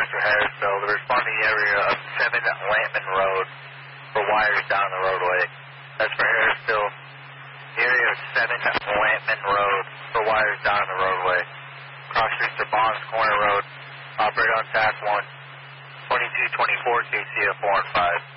dispatch for Harrisville. The responding area of 7 Lampman Road for wires down the roadway. That's for Harrisville. The area of 7 Lampman Road for wires down the roadway. Cross streets to Bonds Corner Road. Operate on TAC 1. 2224 KCF 4 and 5.